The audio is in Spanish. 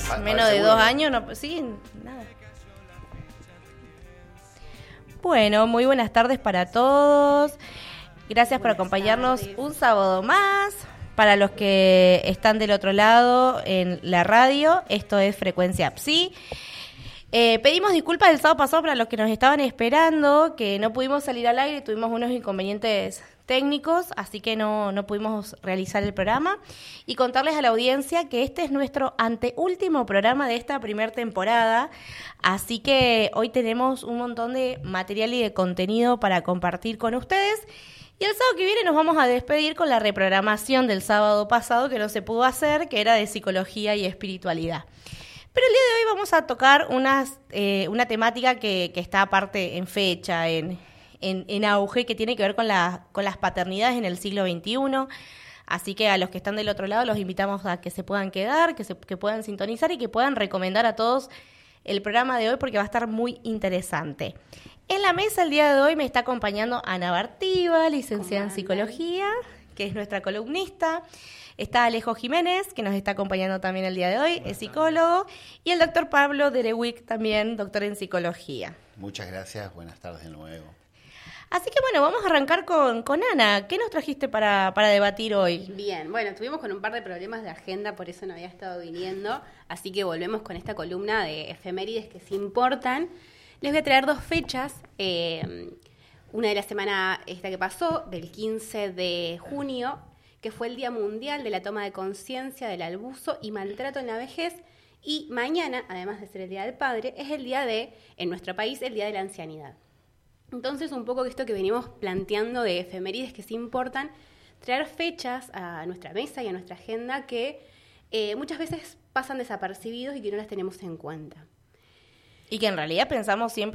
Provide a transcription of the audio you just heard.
Menos de 2 años, no, sí, nada. Bueno, muy buenas tardes para todos. Gracias por acompañarnos un sábado más. Para los que están del otro lado en la radio, esto es Frecuencia Psi. Pedimos disculpas del sábado pasado para los que nos estaban esperando, que no pudimos salir al aire, tuvimos unos inconvenientes técnicos, así que no pudimos realizar el programa. Y contarles a la audiencia que este es nuestro anteúltimo programa de esta primera temporada, así que hoy tenemos un montón de material y de contenido para compartir con ustedes. Y el sábado que viene nos vamos a despedir con la reprogramación del sábado pasado que no se pudo hacer, que era de psicología y espiritualidad. Pero el día de hoy vamos a tocar una temática que está aparte en fecha, en auge, que tiene que ver con las paternidades en el siglo XXI. Así que a los que están del otro lado los invitamos a que se puedan quedar, que puedan sintonizar y que puedan recomendar a todos el programa de hoy porque va a estar muy interesante. En la mesa el día de hoy me está acompañando Ana Bartiva, licenciada en Psicología, que es nuestra columnista. Está Alejo Jiménez, que nos está acompañando también el día de hoy, es psicólogo. Y el doctor Pablo Derewick, también doctor en Psicología. Muchas gracias, buenas tardes de nuevo. Así que bueno, vamos a arrancar con Ana. ¿Qué nos trajiste para debatir hoy? Bien, bueno, estuvimos con un par de problemas de agenda, por eso no había estado viniendo. Así que volvemos con esta columna de efemérides que sí importan. Les voy a traer 2 fechas. Una de la semana esta que pasó, del 15 de junio, que fue el Día Mundial de la Toma de Conciencia del Abuso y Maltrato en la Vejez. Y mañana, además de ser el Día del Padre, es el día en nuestro país, el Día de la Ancianidad. Entonces, un poco esto que venimos planteando de efemérides que sí importan, traer fechas a nuestra mesa y a nuestra agenda que muchas veces pasan desapercibidos y que no las tenemos en cuenta. Y que en realidad pensamos siempre